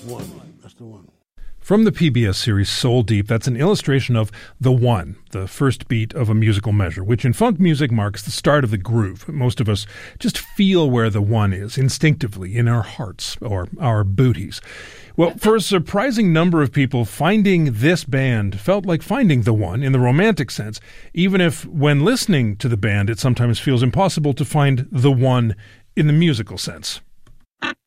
one. That's the one. From the PBS series Soul Deep, that's an illustration of the one, the first beat of a musical measure, which in funk music marks the start of the groove. Most of us just feel where the one is instinctively in our hearts or our booties. Well, for a surprising number of people, finding this band felt like finding the one in the romantic sense, even if when listening to the band, it sometimes feels impossible to find the one in the musical sense.